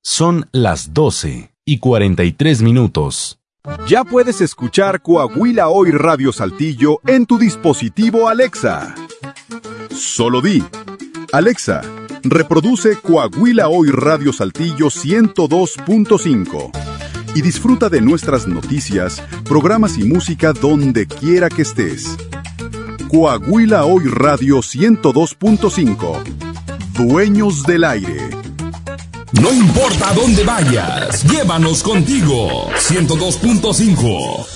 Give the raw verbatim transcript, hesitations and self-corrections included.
Son las doce y cuarenta y tres minutos. Ya puedes escuchar Coahuila Hoy Radio Saltillo en tu dispositivo Alexa. Solo di: Alexa, reproduce Coahuila Hoy Radio Saltillo ciento dos punto cinco y disfruta de nuestras noticias, programas y música donde quiera que estés. Coahuila Hoy Radio ciento dos punto cinco. Dueños del aire. No importa a dónde vayas, llévanos contigo. ciento dos punto cinco.